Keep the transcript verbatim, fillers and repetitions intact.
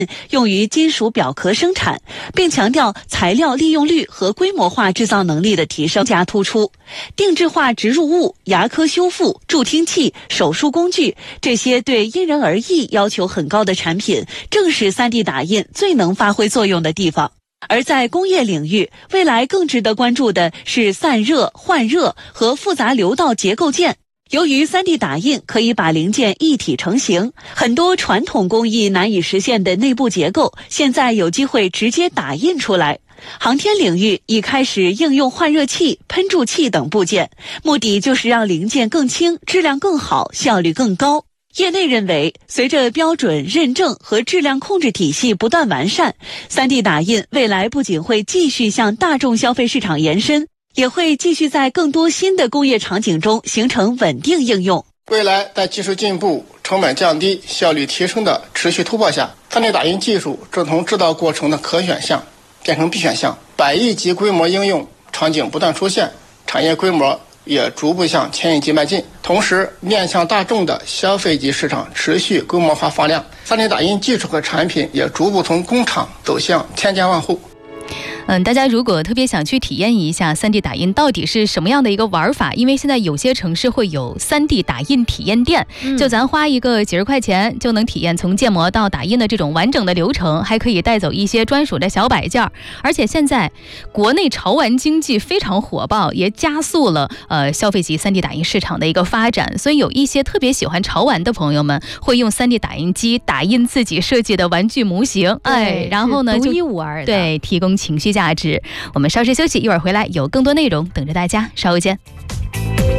用于金属表壳生产，并强调材料利用率和规模化制造能力的提升加突出。定制化植入物、牙科修复、助听器、手术工具，这些对因人而异要求很高的产品，正是 三 D 打印最能发挥作用的地方。而在工业领域，未来更值得关注的是散热、换热和复杂流道结构件。由于 三 D 打印可以把零件一体成型，很多传统工艺难以实现的内部结构，现在有机会直接打印出来。航天领域已开始应用换热器、喷注器等部件，目的就是让零件更轻、质量更好、效率更高。业内认为，随着标准认证和质量控制体系不断完善， 三 D 打印未来不仅会继续向大众消费市场延伸，也会继续在更多新的工业场景中形成稳定应用。 未来在技术进步、成本降低、效率提升的持续突破下， 三 D 打印技术正从制造过程的可选项变成必选项，百亿级规模应用场景不断出现，产业规模也逐步向千亿级迈进。同时，面向大众的消费级市场持续规模化放量， 三 D 打印技术和产品也逐步从工厂走向千家万户。 嗯，大家如果特别想去体验一下 三 D 打印到底是什么样的一个玩法，因为现在有些城市会有 三 D 打印体验店，嗯、就咱花一个几十块钱就能体验从建模到打印的这种完整的流程，还可以带走一些专属的小摆件。而且现在国内潮玩经济非常火爆，也加速了呃消费级 三 D 打印市场的一个发展，所以有一些特别喜欢潮玩的朋友们会用 三 D 打印机打印自己设计的玩具模型，哎，然后呢独一无二的， 对，提供情绪价值。我们稍事休息，一会儿回来有更多内容等着大家，稍后见。